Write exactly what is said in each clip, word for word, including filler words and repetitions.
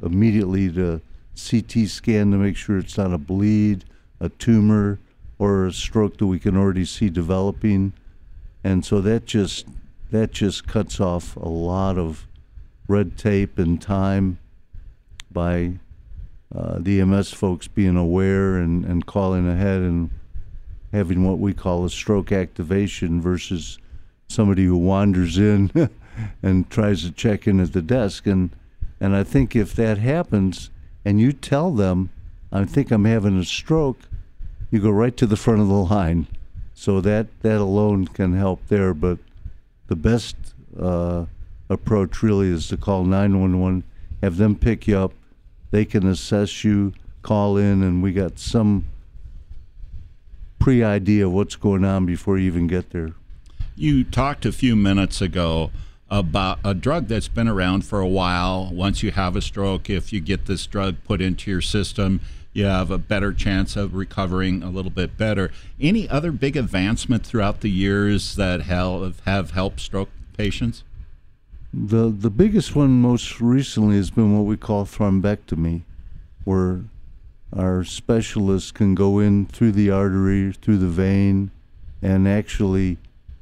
immediately to C T scan to make sure it's not a bleed, a tumor, or a stroke that we can already see developing. And so that just that just cuts off a lot of red tape and time by uh, the E M S folks being aware and, and calling ahead and having what we call a stroke activation versus somebody who wanders in and tries to check in at the desk. And and I think if that happens and you tell them, I think I'm having a stroke, you go right to the front of the line. So that, that alone can help there. But the best uh, approach really is to call nine one one, have them pick you up. They can assess you, call in, and we got some pre-idea of what's going on before you even get there. You talked a few minutes ago about a drug that's been around for a while. Once you have a stroke, if you get this drug put into your system, you have a better chance of recovering a little bit better. Any other big advancement throughout the years that have, have helped stroke patients? The the biggest one most recently has been what we call thrombectomy, where our specialists can go in through the artery, through the vein, and actually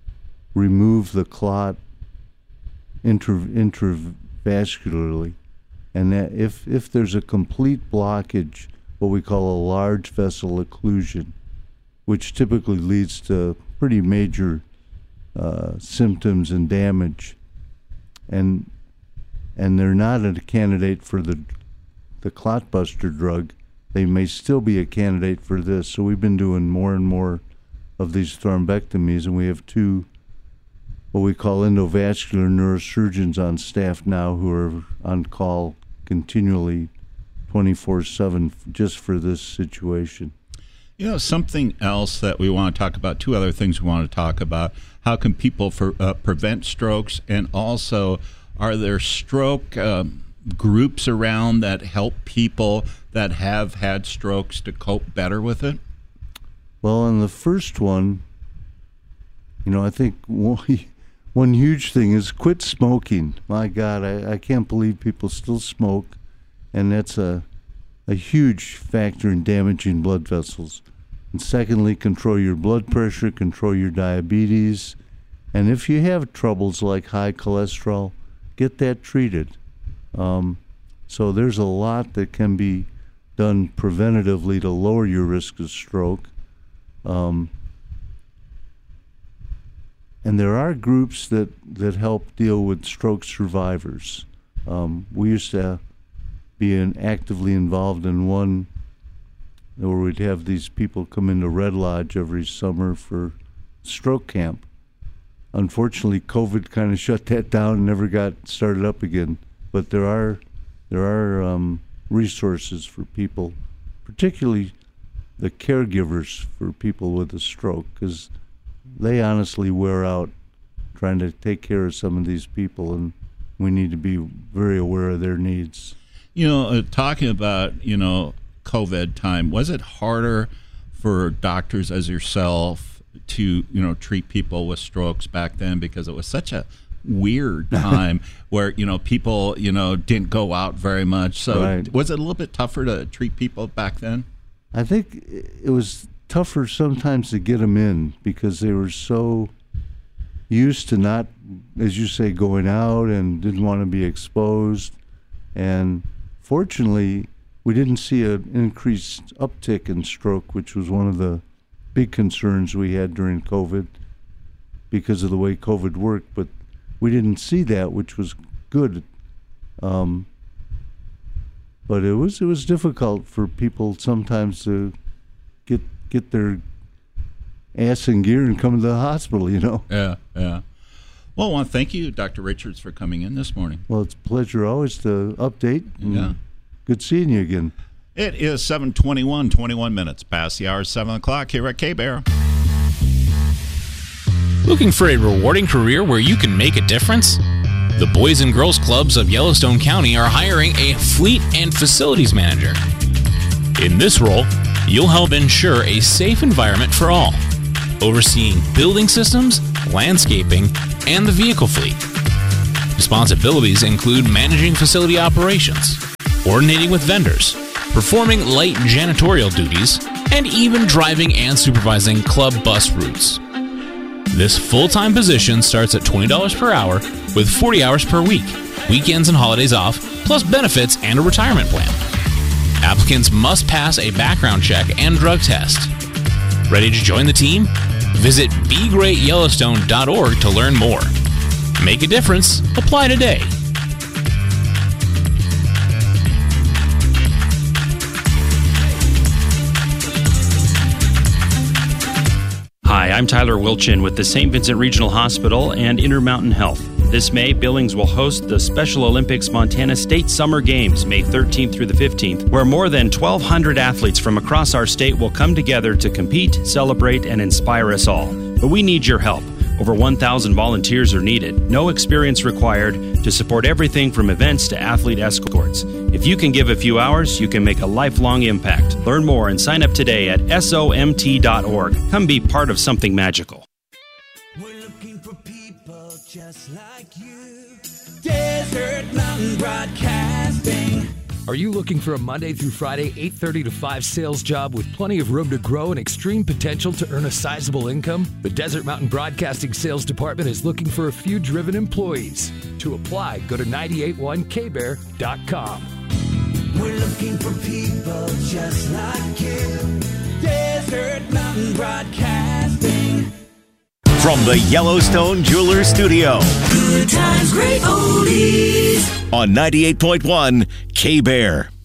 remove the clot intra, intravascularly. And that if, if there's a complete blockage, what we call a large vessel occlusion, which typically leads to pretty major uh, symptoms and damage, and and they're not a candidate for the the clot buster drug, they may still be a candidate for this. So we've been doing more and more of these thrombectomies, and we have two what we call endovascular neurosurgeons on staff now who are on call continually twenty-four seven just for this situation. You know, something else that we want to talk about, two other things we want to talk about. How can people for, uh, prevent strokes? And also, are there stroke um, groups around that help people that have had strokes to cope better with it? Well, on the first one, you know, I think one, one huge thing is quit smoking. My God, I, I can't believe people still smoke. And that's a a huge factor in damaging blood vessels. And secondly, control your blood pressure, control your diabetes. And if you have troubles like high cholesterol, get that treated. Um, so there's a lot that can be done preventatively to lower your risk of stroke. Um, and there are groups that, that help deal with stroke survivors. Um, we used to being actively involved in one where we'd have these people come into Red Lodge every summer for stroke camp. Unfortunately, COVID kind of shut that down and never got started up again. But there are there are um, resources for people, particularly the caregivers for people with a stroke, because they honestly wear out trying to take care of some of these people, and we need to be very aware of their needs. You know, uh, talking about, you know, COVID time, was it harder for doctors as yourself to, you know, treat people with strokes back then because it was such a weird time where, you know, people, you know, didn't go out very much. So right. Was it a little bit tougher to treat people back then? I think it was tougher sometimes to get them in because they were so used to not, as you say, going out and didn't want to be exposed. And fortunately, we didn't see an increased uptick in stroke, which was one of the big concerns we had during COVID because of the way COVID worked. But we didn't see that, which was good. Um, but it was it was difficult for people sometimes to get get their ass in gear and come to the hospital, you know. Yeah, yeah. Well, I want to thank you, Doctor Richards, for coming in this morning. Well, it's a pleasure always to update. Yeah. Good seeing you again. It is seven twenty-one, twenty-one minutes past the hour, seven o'clock here at K-Bear. Looking for a rewarding career where you can make a difference? The Boys and Girls Clubs of Yellowstone County are hiring a fleet and facilities manager. In this role, you'll help ensure a safe environment for all, overseeing building systems, landscaping, and the vehicle fleet. Responsibilities include managing facility operations, coordinating with vendors, performing light janitorial duties, and even driving and supervising club bus routes. This full-time position starts at twenty dollars per hour with forty hours per week, weekends and holidays off, plus benefits and a retirement plan. Applicants must pass a background check and drug test. Ready to join the team? Visit be great yellowstone dot org to learn more. Make a difference. Apply today. Hi, I'm Tyler Wilchin with the Saint Vincent Regional Hospital and Intermountain Health. This May, Billings will host the Special Olympics Montana State Summer Games, May thirteenth through the fifteenth, where more than twelve hundred athletes from across our state will come together to compete, celebrate, and inspire us all. But we need your help. Over one thousand volunteers are needed, no experience required, to support everything from events to athlete escorts. If you can give a few hours, you can make a lifelong impact. Learn more and sign up today at S O M T dot org. Come be part of something magical. We're looking for people just like you. Desert Mountain Broadcasting. Are you looking for a Monday through Friday, eight thirty to five sales job with plenty of room to grow and extreme potential to earn a sizable income? The Desert Mountain Broadcasting Sales Department is looking for a few driven employees. To apply, go to nine eight one K bear dot com. We're looking for people just like you. Desert Mountain Broadcasting. From the Yellowstone Jewelers Studio. Good times, great oldies. On ninety-eight point one K-Bear.